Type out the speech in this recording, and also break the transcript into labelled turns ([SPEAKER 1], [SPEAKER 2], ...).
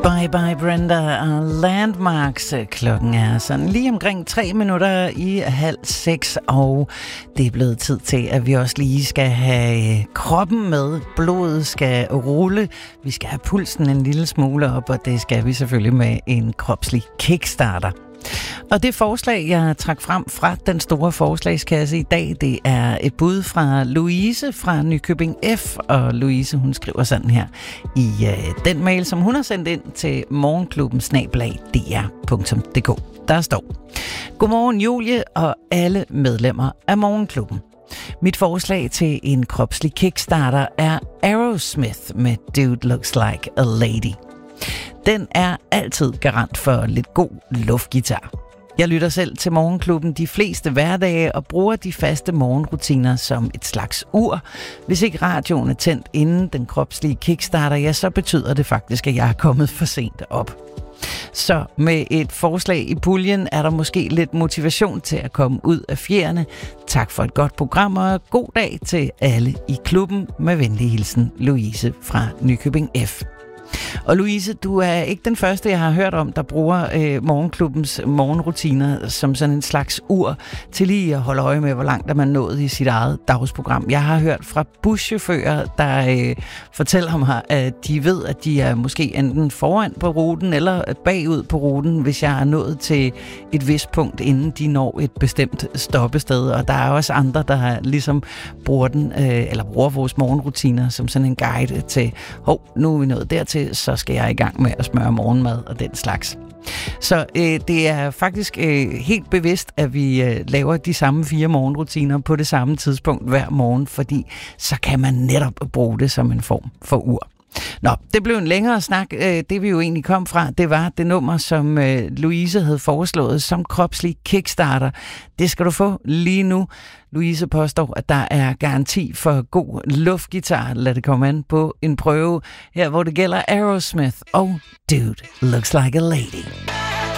[SPEAKER 1] Bye Bye Brenda og Landmarks. Klokken er sådan lige omkring 3 minutter i 5:30, og det er blevet tid til, at vi også lige skal have kroppen med. Blodet skal rulle. Vi skal have pulsen en lille smule op, og det skal vi selvfølgelig med en kropslig kickstarter. Og det forslag, jeg trak frem fra den store forslagskasse i dag, det er et bud fra Louise fra Nykøbing F. Og Louise, hun skriver sådan her i den mail, som hun har sendt ind til morgenklubben@dr.dk. Der står: Godmorgen Julie og alle medlemmer af Morgenklubben. Mit forslag til en kropslig kickstarter er Aerosmith med Dude Looks Like a Lady. Den er altid garant for lidt god luftgitar. Jeg lytter selv til Morgenklubben de fleste hverdage og bruger de faste morgenrutiner som et slags ur. Hvis ikke radioen er tændt inden den kropslige kickstarter, ja, så betyder det faktisk, at jeg er kommet for sent op. Så med et forslag i puljen er der måske lidt motivation til at komme ud af fjerne. Tak for et godt program og god dag til alle i klubben. Med venlig hilsen, Louise fra Nykøbing F. Og Louise, du er ikke den første, jeg har hørt om, der bruger Morgenklubbens morgenrutiner som sådan en slags ur til lige at holde øje med, hvor langt er man nået i sit eget dagsprogram. Jeg har hørt fra buschauffører, der fortæller mig, at de ved, at de er måske enten foran på ruten eller bagud på ruten, hvis jeg er nået til et vist punkt, inden de når et bestemt stoppested. Og der er også andre, der ligesom bruger den, eller bruger vores morgenrutiner som sådan en guide til, nu er vi nået dertil, så skal jeg i gang med at smøre morgenmad og den slags. Så det er faktisk helt bevidst, at vi laver de samme 4 morgenrutiner på det samme tidspunkt hver morgen, fordi så kan man netop bruge det som en form for ur. Nå, det blev en længere snak. Det vi jo egentlig kom fra, det var det nummer, som Louise havde foreslået som kropslig kickstarter. Det skal du få lige nu. Louise påstår, at der er garanti for god luftgitar. Lad det komme an på en prøve her, hvor det gælder Aerosmith og Dude Looks Like a Lady.